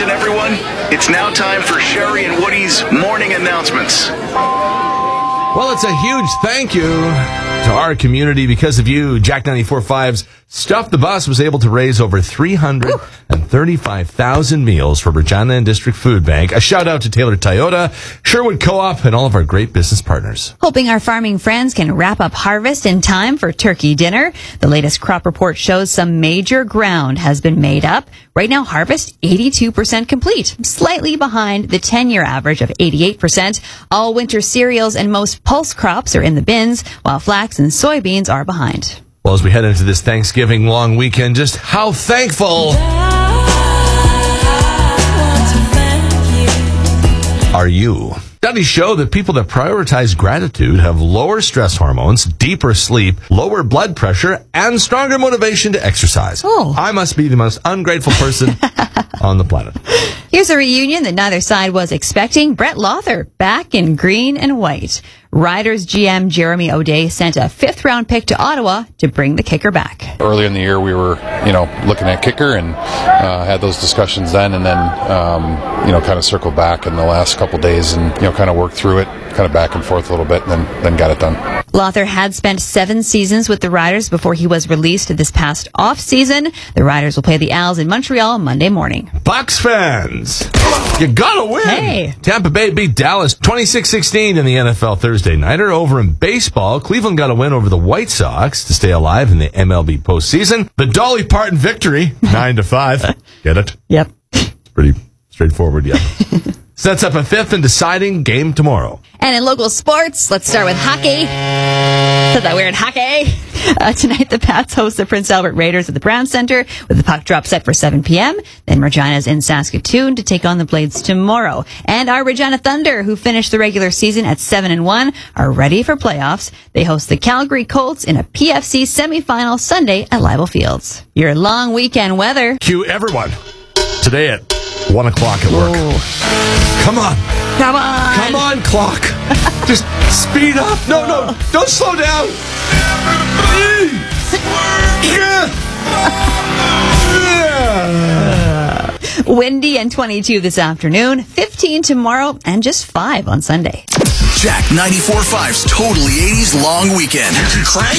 Attention, everyone. It's now time for Sherry and Woody's morning announcements. Well, it's a huge thank you to our community. Because of you, Jack 94.5's Stuff the Bus was able to raise over 335,000 meals for Regina and District Food Bank. A shout out to Taylor Toyota, Sherwood Co-op, and all of our great business partners. Hoping our farming friends can wrap up harvest in time for turkey dinner. The latest crop report shows some major ground has been made up. Right now, harvest 82% complete, slightly behind the 10-year average of 88%. All winter cereals and most pulse crops are in the bins, while flax and soybeans are behind. Well, as we head into this Thanksgiving long weekend, just how thankful are you? Studies show that people that prioritize gratitude have lower stress hormones, deeper sleep, lower blood pressure, and stronger motivation to exercise. Oh. I must be the most ungrateful person on the planet. Here's a reunion that neither side was expecting. Brett Lawther back in green and white. Riders GM Jeremy O'Day sent a fifth-round pick to Ottawa to bring the kicker back. Earlier in the year, we were, looking at kicker and had those discussions then, and then, kind of circled back in the last couple days and, kind of worked through it, kind of back and forth a little bit, and then got it done. Lawther had spent 7 seasons with the Riders before he was released this past off-season. The Riders will play the Als in Montreal Monday morning. Bucks fans, you gotta win! Hey. Tampa Bay beat Dallas 26-16 in the NFL Thursday nighter. Over in baseball, Cleveland got a win over the White Sox to stay alive in the MLB postseason. The Dolly Parton victory, 9-5. Get it? Yep. It's pretty straightforward, yeah. Sets up a fifth and deciding game tomorrow. And in local sports, let's start with hockey. Said that weird hockey. Tonight, the Pats host the Prince Albert Raiders at the Brown Center with the puck drop set for 7 p.m. Then Regina's in Saskatoon to take on the Blades tomorrow. And our Regina Thunder, who finished the regular season at 7-1, are ready for playoffs. They host the Calgary Colts in a PFC semifinal Sunday at Leibel Fields. Your long weekend weather. Cue everyone today at 1 o'clock at work. Ooh. Come on. Come on. Come on, clock. Just speed up. No, don't slow down. Windy and 22 this afternoon, 15 tomorrow, and just 5 on Sunday. Jack 94.5's Totally 80s long weekend. Crank